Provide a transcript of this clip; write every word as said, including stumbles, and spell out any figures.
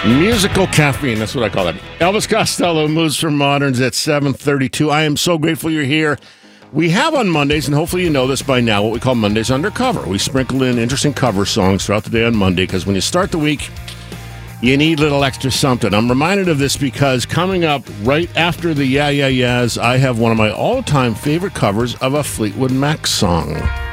Musical caffeine, that's what I call it. Elvis Costello, Moods for Moderns at seven thirty-two. I am so grateful you're here. We have on Mondays, and hopefully you know this by now, what we call Mondays Undercover. We sprinkle in interesting cover songs throughout the day on Monday, because when you start the week, you need a little extra something. I'm reminded of this because coming up right after the Yeah Yeah Yeahs, I have one of my all-time favorite covers of a Fleetwood Mac song.